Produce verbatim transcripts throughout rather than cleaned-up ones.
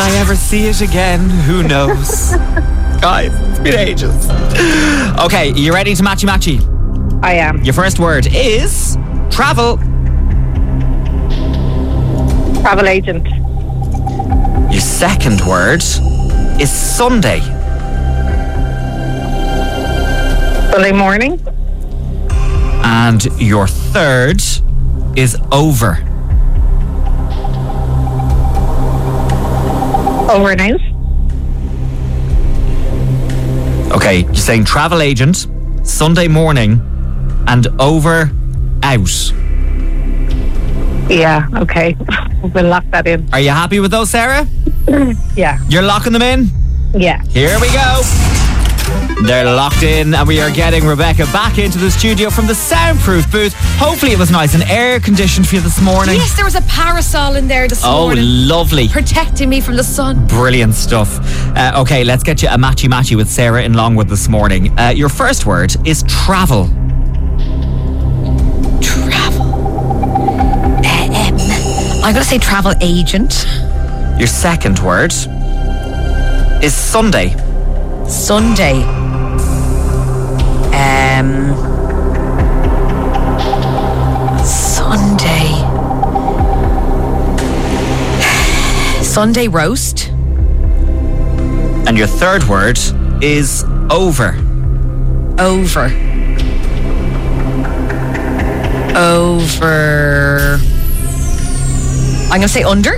I ever see it again? Who knows? Guys, it's been ages. Okay, you ready to matchy matchy? I am. Your first word is travel. Travel agent. Your second word is Sunday. Sunday morning. And your third is over. Over and out. Okay, you're saying travel agent, Sunday morning, and over out. Yeah, okay. We'll lock that in. Are you happy with those, Sarah? Yeah. You're locking them in? Yeah. Here we go. They're locked in, and we are getting Rebecca back into the studio from the soundproof booth. Hopefully it was nice and air conditioned for you this morning. Yes, there was a parasol in there this Oh, morning. lovely. Protecting me from the sun. Brilliant stuff. Uh, okay, let's get you a matchy matchy with Sarah in Longwood this morning. Uh, your first word is travel. Travel. Uh, um, I'm going to say travel agent. Your second word is Sunday. Sunday. Um, Sunday. Sunday roast. And your third word is over. Over. Over. I'm going to say under.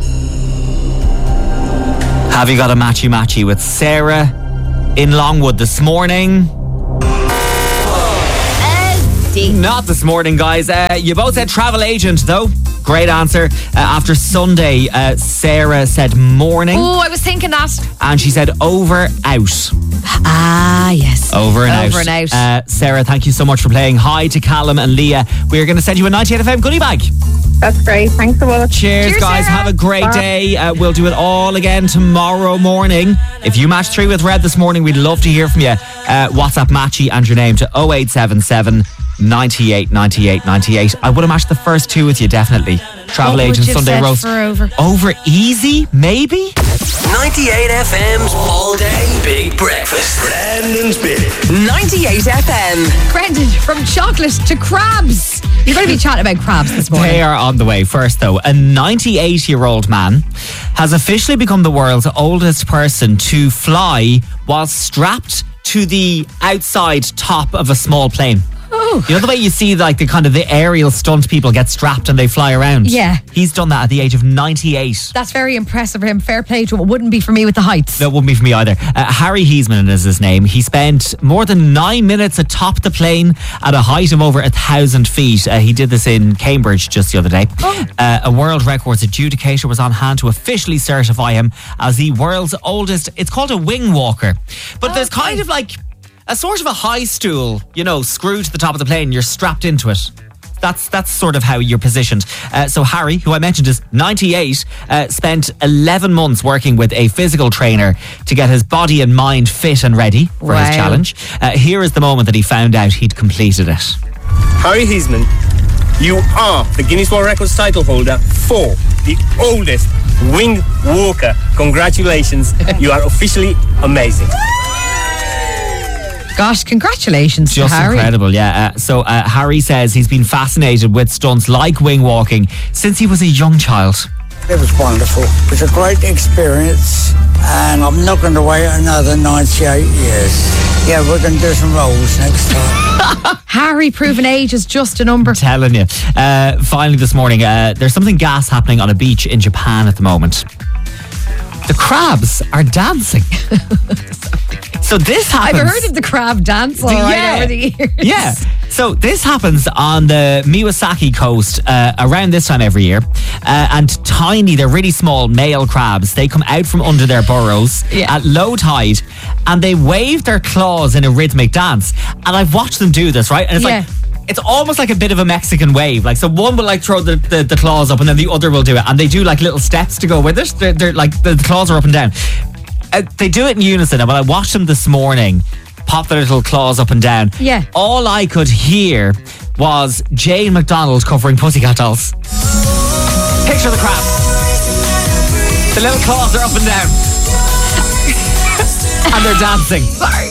Have you got a matchy matchy with Sarah in Longwood this morning? Not this morning, guys. Uh, you both said travel agent, though. Great answer. Uh, after Sunday, uh, Sarah said morning. Oh, I was thinking that. And she said over, out. Ah, yes. Over and out. Over and out. Uh, Sarah, thank you so much for playing. Hi to Callum and Leah. We're going to send you a ninety-eight F M goodie bag. That's great. Thanks so much. Cheers, Cheers, guys. Sarah. Have a great Bye. day. Uh, we'll do it all again tomorrow morning. If you match three with Red this morning, we'd love to hear from you. Uh, WhatsApp Matchy and your name to oh eight seven seven, ninety-eight, ninety-eight, ninety-eight. I would have matched the first two with you, definitely. Travel What would agent, you have Sunday said roast. for over? Over easy, maybe? ninety-eight F M's all day big breakfast. Brandon's Big. ninety-eight F M. Brendan, from chocolate to crabs. You're going to be chatting about crabs this morning. They are on the way. First, though, a ninety-eight-year-old man has officially become the world's oldest person to fly while strapped to the outside top of a small plane. Oh. You know the way you see like the kind of the aerial stunt people get strapped and they fly around? Yeah. He's done that at the age of ninety-eight. That's very impressive for him. Fair play to him. It wouldn't be for me with the heights. That wouldn't be for me either. Uh, Harry Heisman is his name. He spent more than nine minutes atop the plane at a height of over a thousand feet. Uh, he did this in Cambridge just the other day. Oh. Uh, a world records adjudicator was on hand to officially certify him as the world's oldest. It's called a wing walker. But there's Okay. kind of like a sort of a high stool, you know, screwed to the top of the plane. You're strapped into it. That's that's sort of how you're positioned. Uh, so Harry, who I mentioned is ninety-eight, uh, spent eleven months working with a physical trainer to get his body and mind fit and ready for Wow. his challenge. Uh, here is the moment that he found out he'd completed it. Harry Heisman, you are the Guinness World Records title holder for the oldest wing walker. Congratulations. You are officially amazing. Gosh, congratulations Just to Harry. incredible, yeah. Uh, so uh, Harry says he's been fascinated with stunts like wing walking since he was a young child. It was wonderful. It was a great experience, and I'm not going to wait another ninety-eight years. Yeah, we're going to do some rolls next time. Harry, proven age is just a number. Telling you. Uh, finally this morning, uh, there's something gas happening on a beach in Japan at the moment. The crabs are dancing. So this happens. I've heard of the crab dance all right Yeah. over the years. Yeah. So this happens on the Miyawaki coast uh, around this time every year. Uh, and tiny, they're really small male crabs. They come out from under their burrows Yeah. at low tide and they wave their claws in a rhythmic dance. And I've watched them do this, right? And it's Yeah. like, it's almost like a bit of a Mexican wave. Like, so one will like throw the, the, the claws up and then the other will do it. And they do like little steps to go with it. They're, they're like, the claws are up and down. Uh, they do it in unison. And when I watched them this morning pop their little claws up and down, Yeah. all I could hear was Jane McDonald covering Pussycat Dolls. Picture the crab. The little claws are up and down. And they're dancing. Sorry.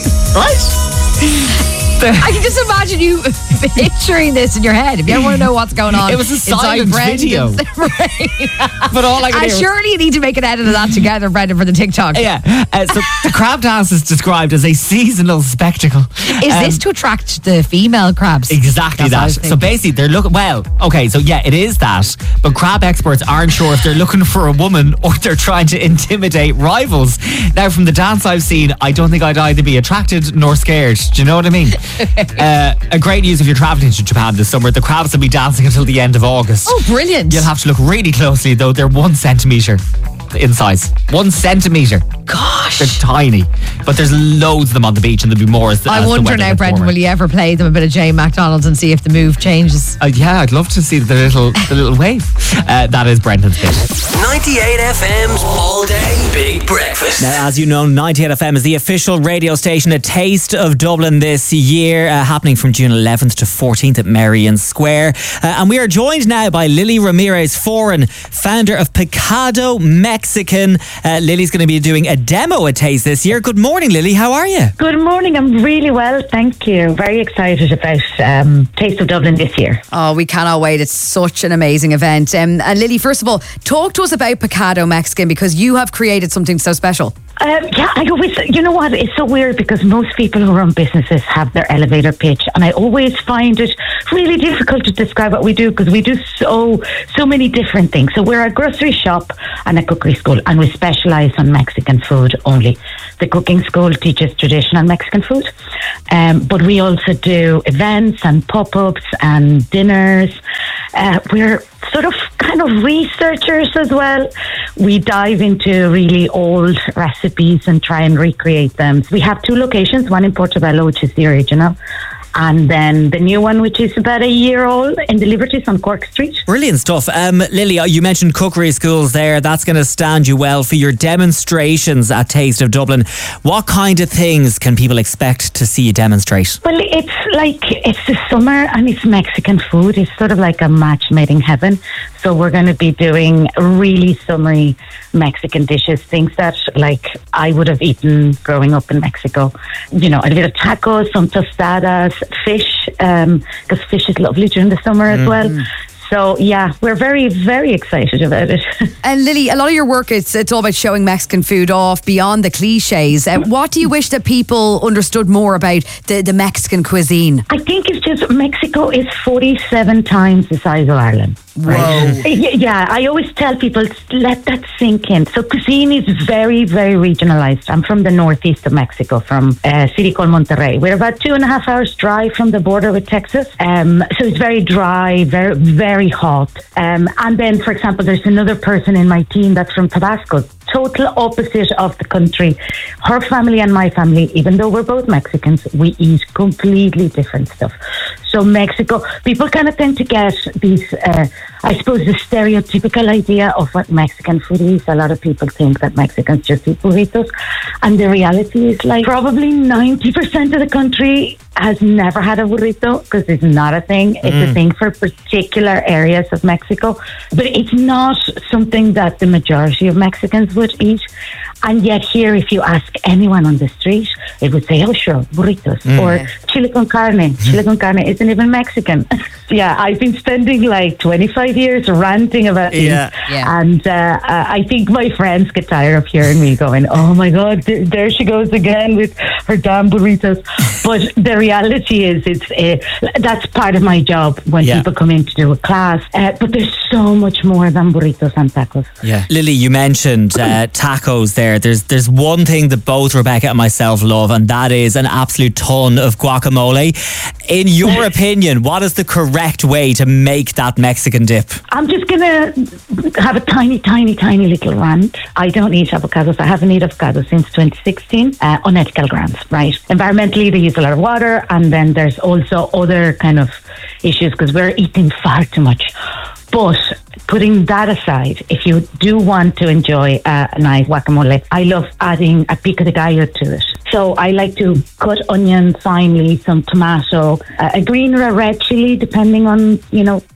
Right? I can just imagine you picturing this in your head. If you ever want to know what's going on, It was a inside silent Brendan's video. brain. But all I can And hear surely you need to make an edit of that together, Brendan, for the TikTok. Yeah. Uh, so the crab dance is described as a seasonal spectacle. Is Um, this to attract the female crabs? Exactly That's what I that. was So thinking. basically, they're looking. Well, okay, so yeah, it is that. But crab experts aren't sure if they're looking for a woman or they're trying to intimidate rivals. Now, from the dance I've seen, I don't think I'd either be attracted nor scared. Do you know what I mean? uh, a great news if you're traveling to Japan this summer. The crabs will be dancing until the end of August. Oh, brilliant. You'll have to look really closely, though. They're one centimetre in size. One centimetre. Gosh. They're tiny. But there's loads of them on the beach, and there'll be more as the I as the wonder weather now, gets Brendan, warmer. will you ever play them a bit of Jay McDonald's and see if the move changes? Uh, yeah, I'd love to see the little the little wave. Uh, that is Brendan's bit. ninety-eight F M's All Day Big Breakfast. Now, as you know, ninety-eight F M is the official radio station, a taste of Dublin this year, uh, happening from June eleventh to fourteenth at Merrion Square. Uh, and we are joined now by Lily Ramirez Foran, founder of Picado Mexican. Uh, Lily's going to be doing a demo at Taste this year. Good morning, Lily. How are you? Good morning. I'm really well, thank you. Very excited about um, Taste of Dublin this year. Oh, we cannot wait. It's such an amazing event. Um, and Lily, first of all, talk to us about Picado Mexican, because you have created something so special. Um, yeah, I always, you know what, it's so weird because most people who run businesses have their elevator pitch, and I always find it really difficult to describe what we do because we do so, so many different things. So we're a grocery shop and a cookery school, and we specialise on Mexican food only. The cooking school teaches traditional Mexican food, um, but we also do events and pop-ups and dinners. Uh, we're sort of kind of researchers as well. We dive into really old recipes and try and recreate them. We have two locations, one in Portobello, which is the original, and then the new one, which is about a year old, in the Liberties on Cork Street. Brilliant stuff. Um, Lily, you mentioned cookery schools there. That's going to stand you well for your demonstrations at Taste of Dublin. What kind of things can people expect to see you demonstrate? Well, it's like, it's the summer and it's Mexican food. It's sort of like a match made in heaven. So we're going to be doing really summery Mexican dishes, things that like I would have eaten growing up in Mexico. You know, a bit of tacos, some tostadas, fish, because um, fish is lovely during the summer as well. So, yeah, we're very, very excited about it. And Lily, a lot of your work, it's, it's all about showing Mexican food off beyond the cliches. Uh, what do you wish that people understood more about the, the Mexican cuisine? I think it's just Mexico is forty-seven times the size of Ireland. Right? Whoa. Yeah, I always tell people, let that sink in. So cuisine is very, very regionalized. I'm from the northeast of Mexico, from a city called Monterrey. We're about two and a half hours drive from the border with Texas. Um, so it's very dry, very, very hot. Um, and then, for example, there's another person in my team that's from Tabasco. Total opposite of the country. Her family and my family, even though we're both Mexicans, we eat completely different stuff. So Mexico, people kind of tend to get these, uh, I suppose, the stereotypical idea of what Mexican food is. A lot of people think that Mexicans just eat burritos. And the reality is like probably ninety percent of the country has never had a burrito because it's not a thing. It's mm. a thing for particular areas of Mexico. But it's not something that the majority of Mexicans would eat. And yet here, if you ask anyone on the street, it would say, oh, sure, burritos. Mm. Or chile con carne. Chile con carne isn't even Mexican. Yeah, I've been spending like twenty-five years ranting about these. Yeah. Yeah. And uh, I think my friends get tired of hearing me going, oh my God, th- there she goes again with her damn burritos. But the reality is, it's uh, that's part of my job when Yeah. people come in to do a class. Uh, but there's so much more than burritos and tacos. Yeah. Lily, you mentioned uh, tacos there. There's there's one thing that both Rebecca and myself love, and that is an absolute ton of guacamole. In your opinion, what is the correct way to make that Mexican dip? I'm just going to have a tiny, tiny, tiny little rant. I don't eat avocados. I haven't eaten avocados since twenty sixteen uh, on ethical grounds, right? Environmentally, they use a lot of water, and then there's also other kind of issues because we're eating far too much. But putting that aside, if you do want to enjoy uh, a nice guacamole, I love adding a pico de gallo to it. So I like to cut onions finely, some tomato, uh, a green or a red chili, depending on, you know,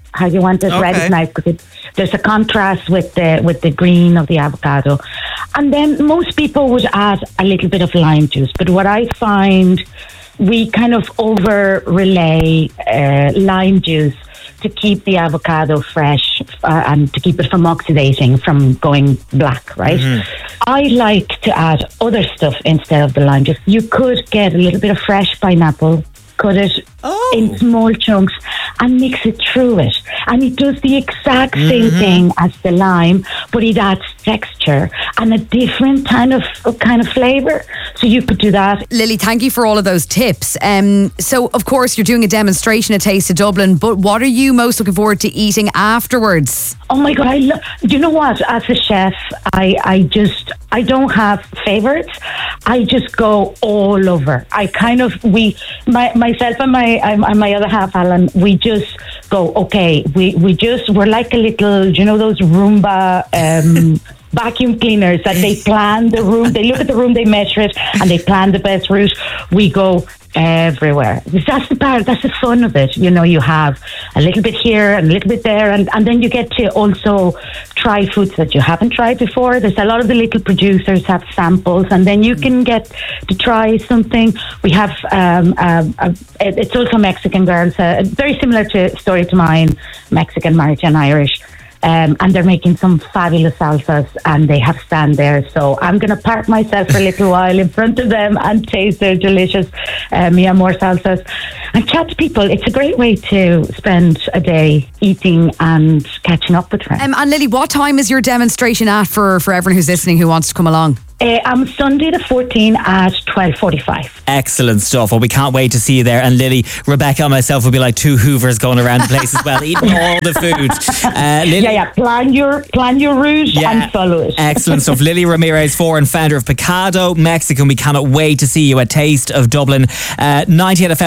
how you want it. Okay. Red is nice because it, there's a contrast with the with the green of the avocado. And then most people would add a little bit of lime juice. But what I find, we kind of over relay uh, lime juice to keep the avocado fresh uh, and to keep it from oxidating, from going black, right? Mm-hmm. I like to add other stuff instead of the lime juice. You could get a little bit of fresh pineapple, cut it oh. in small chunks and mix it through it. And it does the exact same mm-hmm. thing as the lime, but it adds texture and a different kind of kind of flavour. So you could do that. Lily, thank you for all of those tips. Um, so, of course, you're doing a demonstration at Taste of Dublin, but what are you most looking forward to eating afterwards? Oh my God, I lo- do you know what? As a chef, I, I just, I don't have favourites. I just go all over. I kind of, we, my, myself and my and my other half, Alan, we just go, okay, we, we just, we're like a little, you know, those Roomba um, vacuum cleaners that they plan the room, they look at the room, they measure it, and they plan the best route. We go everywhere. That's the part, that's the fun of it. You know, you have a little bit here and a little bit there, and, and then you get to also try foods that you haven't tried before. There's a lot of the little producers have samples, and then you can get to try something. We have um, um, a, it's also Mexican girls, uh, very similar to story to mine, Mexican, married and Irish. Um, and they're making some fabulous salsas, and they have stand there. So I'm going to park myself for a little while in front of them and taste their delicious uh, Mi Amor salsas and chat to people. It's a great way to spend a day eating and catching up with friends. Um, and Lily, what time is your demonstration at for, for everyone who's listening who wants to come along? Uh, I'm Sunday the fourteenth at twelve forty-five. Excellent stuff. Well, we can't wait to see you there. And Lily, Rebecca and myself will be like two Hoovers going around the place as well, eating all the food. Uh, Lily, yeah, yeah. Plan your plan your route yeah, and follow it. Excellent stuff. Lily Ramirez Foran, founder of Picado Mexican. We cannot wait to see you at Taste of Dublin. Uh, ninety-eight F M